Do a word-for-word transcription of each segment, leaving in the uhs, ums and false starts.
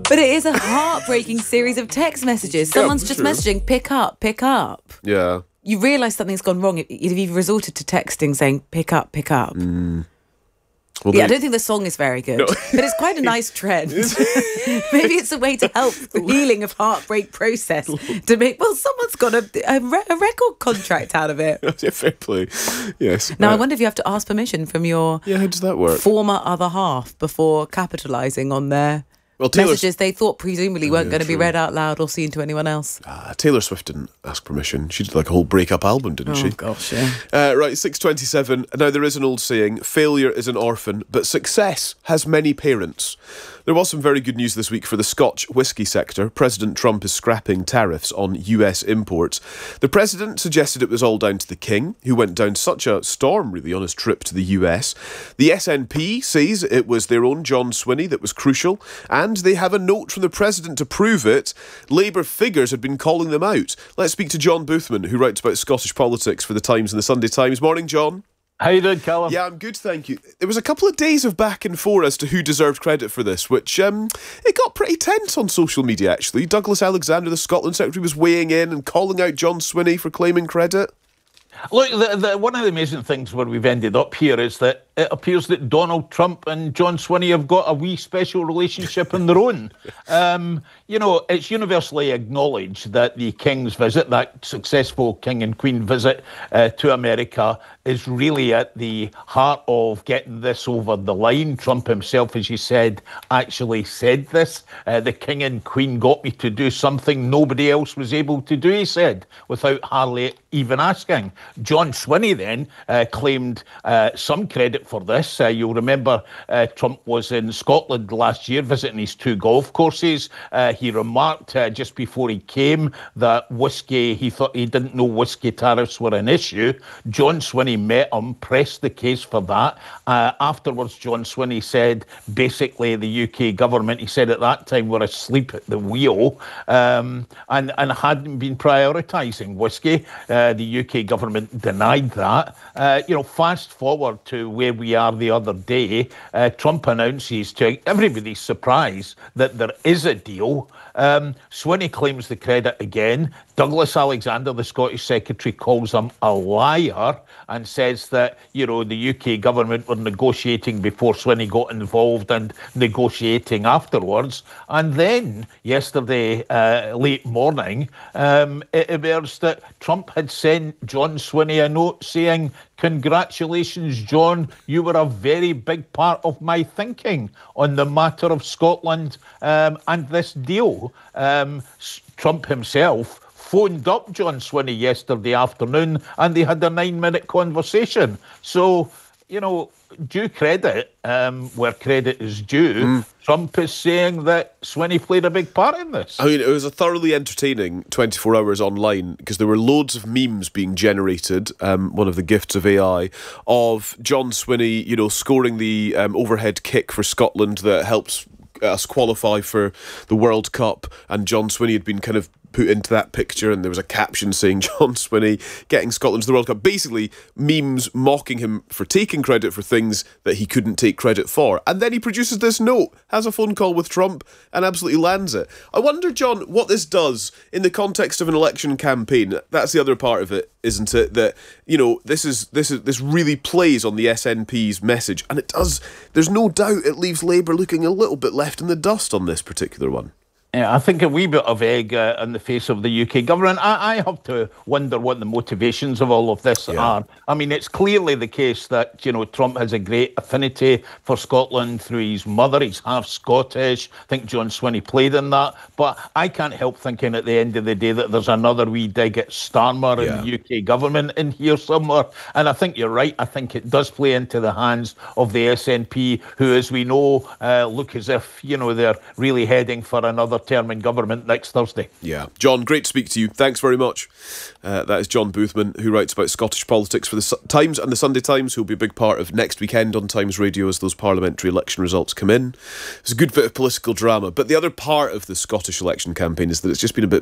But it is a heartbreaking series of text messages. Someone's Yeah, just true. messaging, pick up, pick up. Yeah. You realise something's gone wrong if you've resorted to texting saying, pick up, pick up. Mm. Well, Yeah, I they- don't think the song is very good, No. but it's quite a nice trend. Maybe it's a way to help the healing of heartbreak process to make, well, someone's got a, a, re- a record contract out of it. Yeah, fair play. Yes. Now, Uh, I wonder if you have to ask permission from your Yeah, how does that work? former other half before capitalising on their Well, Taylor's- messages they thought presumably weren't yeah, going to be true. read out loud or seen to anyone else. Uh, Taylor Swift didn't ask permission. She did like a whole breakup album, didn't she? Oh, gosh, yeah. Uh, right, six twenty-seven. Now, there is an old saying, failure is an orphan, but success has many parents. There was some very good news this week for the Scotch whisky sector. President Trump is scrapping tariffs on U S imports. The president suggested it was all down to the king, who went down such a storm, really, on his trip to the U S. The S N P says it was their own John Swinney that was crucial, and they have a note from the president to prove it. Labour figures had been calling them out. Let's speak to John Boothman, who writes about Scottish politics for the Times and the Sunday Times. Morning, John. How you doing, Callum? Yeah, I'm good, thank you. There was a couple of days of back and forth as to who deserved credit for this, which um, it got pretty tense on social media, actually. Douglas Alexander, the Scotland Secretary, was weighing in and calling out John Swinney for claiming credit. Look, the, the, one of the amazing things where we've ended up here is that it appears that Donald Trump and John Swinney have got a wee special relationship on their own. Um, you know, it's universally acknowledged that the King's visit, that successful King and Queen visit uh, to America, is really at the heart of getting this over the line. Trump himself, as you said, actually said this. Uh, the King and Queen got me to do something nobody else was able to do, he said, without hardly even asking. John Swinney then uh, claimed uh, some credit for this. Uh, you'll remember uh, Trump was in Scotland last year visiting his two golf courses. Uh, he remarked uh, just before he came that whiskey, he thought he didn't know whiskey tariffs were an issue. John Swinney met him, pressed the case for that. Uh, afterwards, John Swinney said basically the U K government, he said at that time, were asleep at the wheel um, and, and hadn't been prioritising whiskey. Uh, the U K government denied that. Uh, you know, fast forward to where we are the other day, uh, Trump announces to everybody's surprise that there is a deal. Um, Swinney claims the credit again. Douglas Alexander, the Scottish Secretary, calls him a liar and says that, you know, the U K government were negotiating before Swinney got involved and negotiating afterwards. And then, yesterday, uh, late morning, um, it emerged that Trump had sent John Swinney a note saying, "Congratulations, John, you were a very big part of my thinking on the matter of Scotland um, and this deal." Um, Trump himself phoned up John Swinney yesterday afternoon and they had a nine-minute conversation. So, you know, due credit um, where credit is due, mm. Trump is saying that Swinney played a big part in this. I mean, it was a thoroughly entertaining twenty-four hours online because there were loads of memes being generated, um, one of the gifts of A I, of John Swinney, you know, scoring the um, overhead kick for Scotland that helps us qualify for the World Cup, and John Swinney had been kind of put into that picture, and there was a caption saying John Swinney getting Scotland to the World Cup. Basically, memes mocking him for taking credit for things that he couldn't take credit for. And then he produces this note, has a phone call with Trump, and absolutely lands it. I wonder, John, what this does in the context of an election campaign. That's the other part of it, isn't it? That, you know, this is this is this really plays on the S N P's message, and it does. There's no doubt it leaves Labour looking a little bit left in the dust on this particular one. Yeah, I think a wee bit of egg uh, in the face of the U K government. I, I have to wonder what the motivations of all of this yeah. are. I mean, it's clearly the case that, you know, Trump has a great affinity for Scotland through his mother. He's half Scottish. I think John Swinney played in that. But I can't help thinking at the end of the day that there's another wee dig at Starmer yeah. in the U K government in here somewhere. And I think you're right. I think it does play into the hands of the S N P, who, as we know, uh, look as if, you know, they're really heading for another term in government next Thursday. Yeah. John, great to speak to you. Thanks very much. Uh, that is John Boothman, who writes about Scottish politics for the Su- Times and the Sunday Times, who will be a big part of next weekend on Times Radio as those parliamentary election results come in. It's a good bit of political drama. But the other part of the Scottish election campaign is that it's just been a bit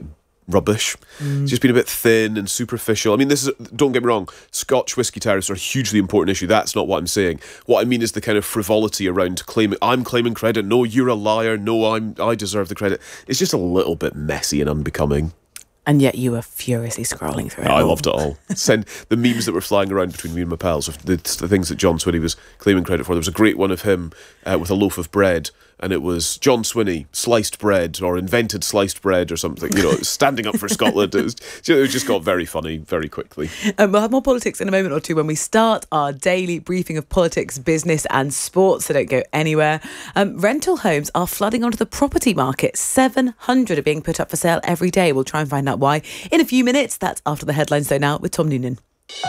rubbish. Mm. It's just been a bit thin and superficial. I mean, this is, don't get me wrong, Scotch whisky tariffs are a hugely important issue. That's not what I'm saying. What I mean is the kind of frivolity around claiming, I'm claiming credit, no, you're a liar, no, I'm, I deserve the credit. It's just a little bit messy and unbecoming. And yet you were furiously scrolling through it. Oh, I all. loved it all. Send the memes that were flying around between me and my pals of the, the things that John Swinney was claiming credit for. There was a great one of him uh, with a loaf of bread, and it was John Swinney, sliced bread, or invented sliced bread or something, you know, standing up for Scotland. It, was, it just got very funny very quickly. Um, we'll have more politics in a moment or two when we start our daily briefing of politics, business and sports, so don't go anywhere. Um, rental homes are flooding onto the property market. seven hundred are being put up for sale every day. We'll try and find out why in a few minutes. That's after the headlines, though, now with Tom Noonan.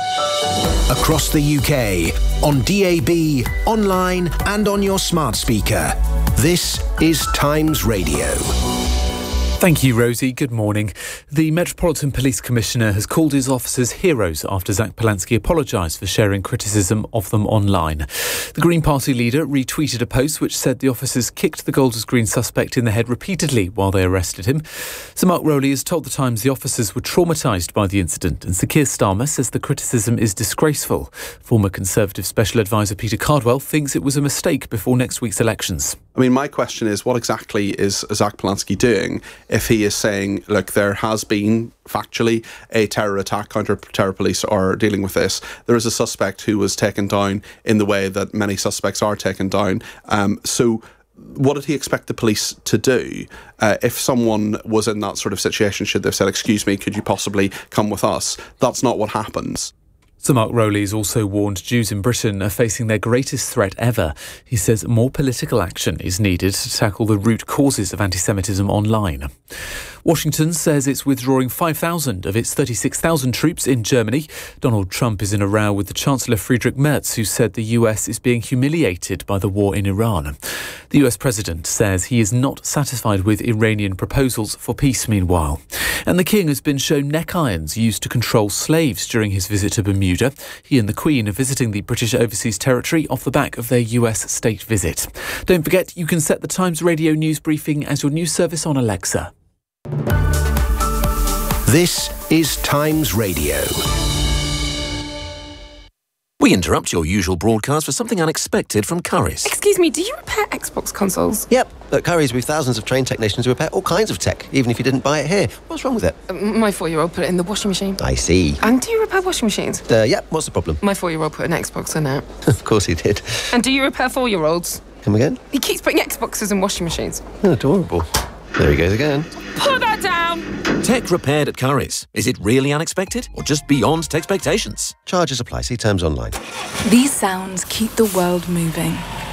Across the U K, on D A B, online and on your smart speaker. This is Times Radio. Thank you, Rosie. Good morning. The Metropolitan Police Commissioner has called his officers heroes after Zach Polanski apologised for sharing criticism of them online. The Green Party leader retweeted a post which said the officers kicked the Golders Green suspect in the head repeatedly while they arrested him. Sir Mark Rowley has told The Times the officers were traumatised by the incident, and Sir Keir Starmer says the criticism is disgraceful. Former Conservative Special Advisor Peter Cardwell thinks it was a mistake before next week's elections. I mean, my question is, what exactly is Zach Polanski doing if he is saying, look, there has been factually a terror attack, counter-terror police are dealing with this. There is a suspect who was taken down in the way that many suspects are taken down. Um, so what did he expect the police to do? Uh, if someone was in that sort of situation, should they have said, excuse me, could you possibly come with us? That's not what happens. Sir Mark Rowley has also warned Jews in Britain are facing their greatest threat ever. He says more political action is needed to tackle the root causes of anti-Semitism online. Washington says it's withdrawing five thousand of its thirty-six thousand troops in Germany. Donald Trump is in a row with the Chancellor Friedrich Merz, who said the U S is being humiliated by the war in Iran. The U S President says he is not satisfied with Iranian proposals for peace, meanwhile. And the King has been shown neck irons used to control slaves during his visit to Bermuda. He and the Queen are visiting the British Overseas Territory off the back of their U S state visit. Don't forget, you can set the Times Radio news briefing as your news service on Alexa. This is Times Radio. We interrupt your usual broadcast for something unexpected from Currys. Excuse me, do you repair Xbox consoles? Yep. At Currys, we've thousands of trained technicians who repair all kinds of tech, even if you didn't buy it here. What's wrong with it? Uh, my four-year-old put it in the washing machine. I see. And do you repair washing machines? Uh, yep. What's the problem? My four-year-old put an Xbox in it. Of course he did. And do you repair four-year-olds? Come again? He keeps putting Xboxes in washing machines. Oh, adorable. There he goes again. Put that down! Tech repaired at Currys. Is it really unexpected or just beyond expectations? Charges apply. See terms online. These sounds keep the world moving.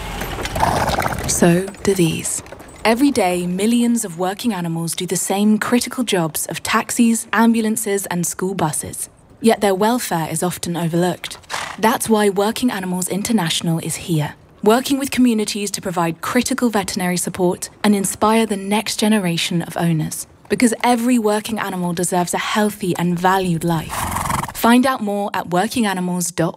So do these. Every day, millions of working animals do the same critical jobs of taxis, ambulances, and school buses. Yet their welfare is often overlooked. That's why Working Animals International is here, working with communities to provide critical veterinary support and inspire the next generation of owners. Because every working animal deserves a healthy and valued life. Find out more at working animals dot org.